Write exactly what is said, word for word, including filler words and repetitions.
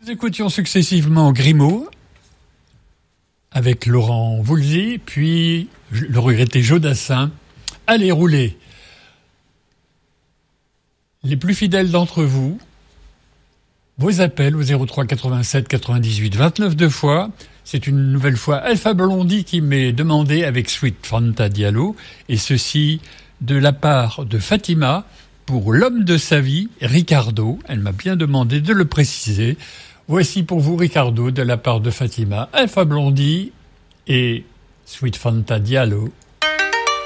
Nous écoutions successivement Grimaud avec Laurent Voulzy, puis le regretté Jodassin. Allez, roulez. Les plus fidèles d'entre vous, vos appels au zéro trois quatre-vingt-sept quatre-vingt-dix-huit vingt-neuf deux fois. C'est une nouvelle fois Alpha Blondy qui m'est demandé avec Sweet Fanta Diallo, et ceci de la part de Fatima pour l'homme de sa vie, Ricardo. Elle m'a bien demandé de le préciser. Voici pour vous Ricardo de la part de Fatima, Alpha Blondy et Sweet Fanta Diallo.